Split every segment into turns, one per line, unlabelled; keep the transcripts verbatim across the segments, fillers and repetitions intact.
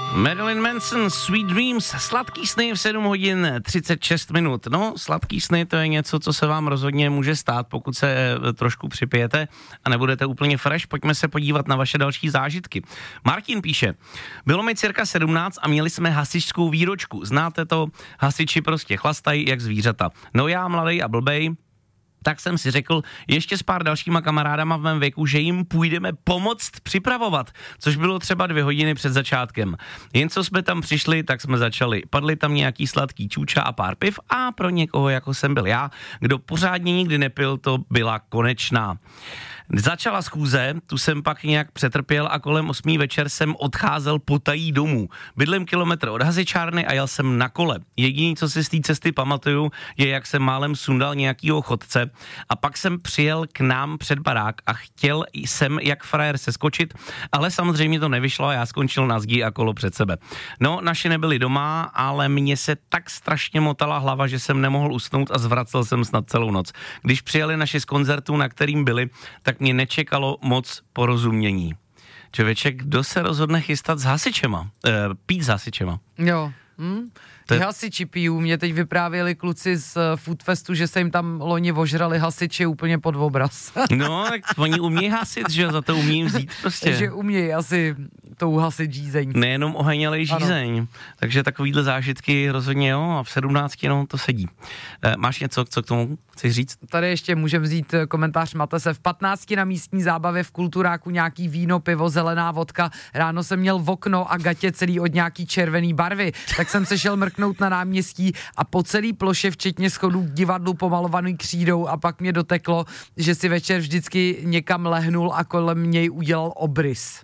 Marilyn Manson, Sweet Dreams, sladký sny v sedm hodin třicet šest minut. No, sladký sny to je něco, co se vám rozhodně může stát, pokud se trošku připijete a nebudete úplně fresh. Pojďme se podívat na vaše další zážitky. Martin píše, bylo mi cirka sedmnáct a měli jsme hasičskou výročku. Znáte to? Hasiči prostě chlastají jak zvířata. No já, mladej a blbej, tak jsem si řekl ještě s pár dalšíma kamarádama v mém věku, že jim půjdeme pomoct připravovat, což bylo třeba dvě hodiny před začátkem. Jen co jsme tam přišli, tak jsme začali. Padly tam nějaký sladký čůča a pár piv a pro někoho, jako jsem byl já, kdo pořádně nikdy nepil, to byla konečná. Začala schůze, tu jsem pak nějak přetrpěl a kolem osmý večer jsem odcházel potají domů. Bydlím kilometr od hasičárny a jel jsem na kole. Jediný, co si z té cesty pamatuju, je, jak jsem málem sundal nějakýho chodce a pak jsem přijel k nám před barák a chtěl jsem jak frajer seskočit, ale samozřejmě to nevyšlo a já skončil na zdi a kolo před sebe. No, naši nebyli doma, ale mně se tak strašně motala hlava, že jsem nemohl usnout a zvracel jsem snad celou noc. Když přijeli naši z koncertu, na kterým byli, tak mě nečekalo moc porozumění. Člověče, kdo se rozhodne chystat s hasičema? E, pít s hasičema.
Jo. Hm? Ty je... hasiči pijou. Mě teď vyprávěli kluci z Foodfestu, že se jim tam loni ožrali hasiči úplně pod obraz.
No, tak oni umějí hasit, že za to umějí vzít prostě.
Že umějí asi tou hasit žízeň.
Nejenom oheň, ale i žízeň. Ano. Takže takovýhle zážitky rozhodně jo, a v sedmnácti no, to sedí. E, máš něco, co k tomu chceš říct?
Tady ještě můžeme vzít komentář Matese. V patnácti na místní zábavě v Kulturáku nějaký víno, pivo, zelená vodka. Ráno jsem měl v okno a gatě celý od nějaký červený barvy. Tak jsem se šel mrknout na náměstí a po celý ploše, včetně schodů k divadlu pomalovaný křídou a pak mě doteklo, že si večer vždycky někam lehnul a kolem něj udělal obrys.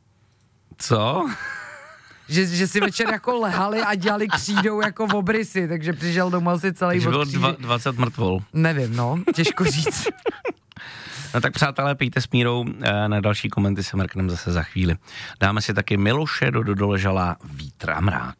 Co?
Že, že si večer jako lehali a dělali křídou jako v obrysy, takže přišel domů asi celý
takže
od
bylo
křídy.
dva, dvacet mrtvol.
Nevím, no, těžko říct.
No tak přátelé, pijte s mírou, na další komenty se mrkneme zase za chvíli. Dáme si taky Miloše do doležala Vítr a mrák.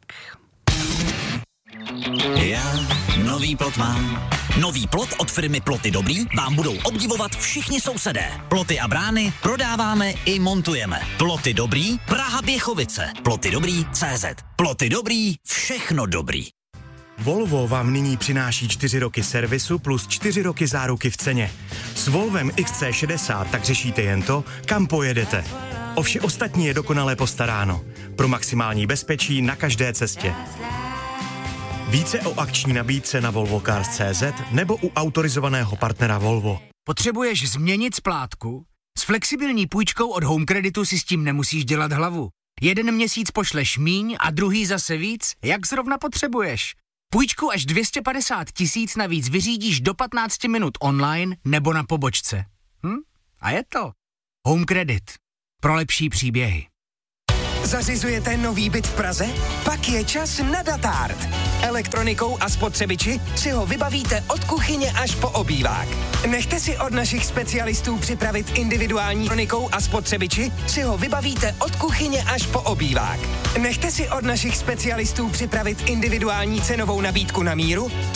Já nový plot mám. Nový plot od firmy Ploty Dobrý vám budou obdivovat všichni sousedé. Ploty a brány prodáváme i montujeme. Ploty Dobrý, Praha Běchovice. Ploty Dobrý tečka cé zet. Ploty Dobrý, všechno dobrý.
Volvo vám nyní přináší čtyři roky servisu plus čtyři roky záruky v ceně. S Volvem X C šedesát tak řešíte jen to, kam pojedete. O vše ostatní je dokonale postaráno. Pro maximální bezpečí na každé cestě. Více o akční nabídce na volvo cars tečka cé zet nebo u autorizovaného partnera Volvo.
Potřebuješ změnit splátku? S flexibilní půjčkou od Home Creditu si s tím nemusíš dělat hlavu. Jeden měsíc pošleš míň a druhý zase víc, jak zrovna potřebuješ. Půjčku až dvě stě padesát tisíc navíc vyřídíš do patnáct minut online nebo na pobočce. Hm? A je to. Home Credit. Pro lepší příběhy.
Zařizujete nový byt v Praze? Pak je čas na Datart. Elektronikou a spotřebiči si ho vybavíte od kuchyně až po obývák. Nechte si od našich specialistů připravit individuální elektronikou a spotřebiči si ho vybavíte od kuchyně až po obývák. Nechte si od našich specialistů připravit individuální cenovou nabídku na míru